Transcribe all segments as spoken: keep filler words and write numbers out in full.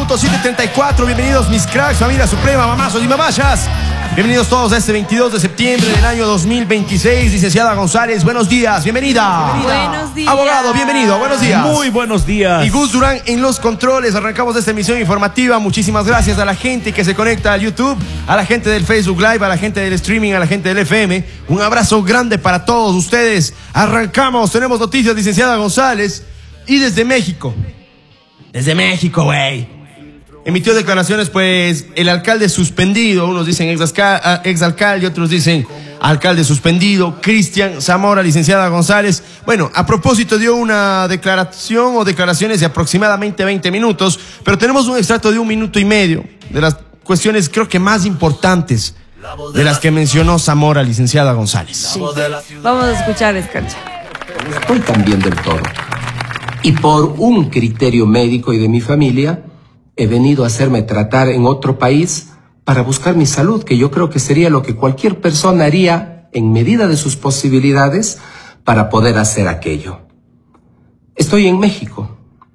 minutos, siete treinta y cuatro. Bienvenidos mis cracks, familia suprema, mamazos y mamayas. Bienvenidos todos a este veintidós de septiembre del año dos mil veintiséis. Licenciada González, buenos días, bienvenida. Buenos días. Abogado, bienvenido, buenos días. Muy buenos días. Y Gus Durán en los controles. Arrancamos esta emisión informativa. Muchísimas gracias a la gente que se conecta al YouTube, a la gente del Facebook Live, a la gente del streaming, a la gente del F M. Un abrazo grande para todos ustedes. Arrancamos, tenemos noticias, licenciada González. Y desde México. Desde México, güey. Emitió declaraciones, pues, el alcalde suspendido. Unos dicen exalcalde, otros dicen alcalde suspendido. Cristian Zamora, licenciada González. Bueno, a propósito dio una declaración o declaraciones de aproximadamente veinte minutos, pero tenemos un extracto de un minuto y medio de las cuestiones, creo que más importantes de las que mencionó Zamora, licenciada González. Sí. Vamos a escuchar, Escarcha. No estoy tan bien del todo. Y por un criterio médico y de mi familia, he venido a hacerme tratar en otro país para buscar mi salud, que yo creo que sería lo que cualquier persona haría en medida de sus posibilidades para poder hacer aquello. Estoy en México.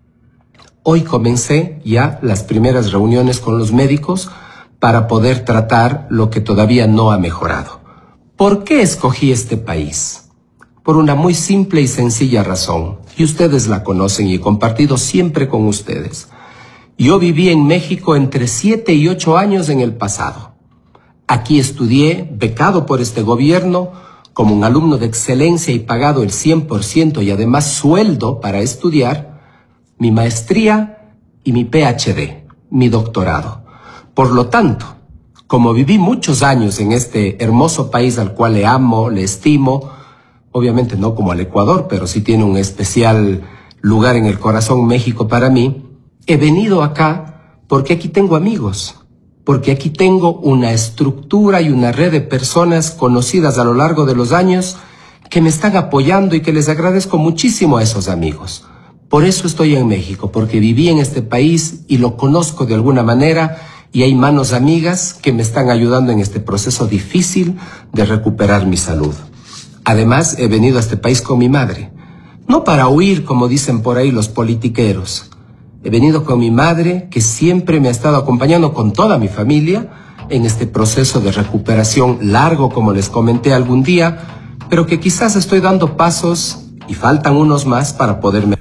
Hoy comencé ya las primeras reuniones con los médicos para poder tratar lo que todavía no ha mejorado. ¿Por qué escogí este país? Por una muy simple y sencilla razón, y ustedes la conocen y he compartido siempre con ustedes. Yo viví en México entre siete y ocho años en el pasado. Aquí estudié, becado por este gobierno, como un alumno de excelencia y pagado el cien por ciento y además sueldo para estudiar, mi maestría y mi P H D, mi doctorado. Por lo tanto, como viví muchos años en este hermoso país al cual le amo, le estimo, obviamente no como al Ecuador, pero sí tiene un especial lugar en el corazón México para mí, he venido acá porque aquí tengo amigos, porque aquí tengo una estructura y una red de personas conocidas a lo largo de los años que me están apoyando y que les agradezco muchísimo a esos amigos. Por eso estoy en México, porque viví en este país y lo conozco de alguna manera y hay manos amigas que me están ayudando en este proceso difícil de recuperar mi salud. Además, he venido a este país con mi madre, no para huir como dicen por ahí los politiqueros. He venido con mi madre, que siempre me ha estado acompañando con toda mi familia en este proceso de recuperación largo, como les comenté algún día, pero que quizás estoy dando pasos y faltan unos más para poderme...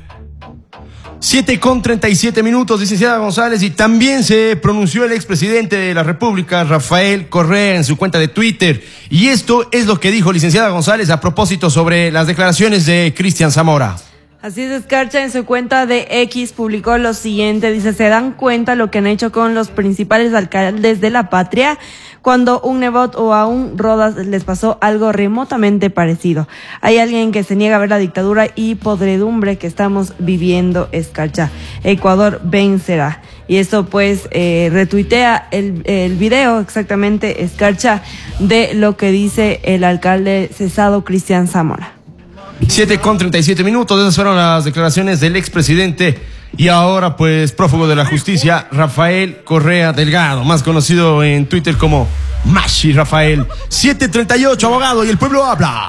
siete con treinta y siete minutos, licenciada González, y también se pronunció el expresidente de la República, Rafael Correa, en su cuenta de Twitter. Y esto es lo que dijo licenciada González a propósito sobre las declaraciones de Cristian Zamora. Así es, Escarcha, en su cuenta de X publicó lo siguiente, dice, ¿se dan cuenta lo que han hecho con los principales alcaldes de la patria? Cuando un Nebot o a un Rodas les pasó algo remotamente parecido. Hay alguien que se niega a ver la dictadura y podredumbre que estamos viviendo, Escarcha. Ecuador vencerá. Y eso pues eh, retuitea el, el video exactamente, Escarcha, de lo que dice el alcalde cesado Cristian Zamora. siete con treinta y siete minutos, esas fueron las declaraciones del expresidente y ahora pues prófugo de la justicia, Rafael Correa Delgado, más conocido en Twitter como Mashi Rafael. siete treinta y ocho, abogado, y el pueblo habla.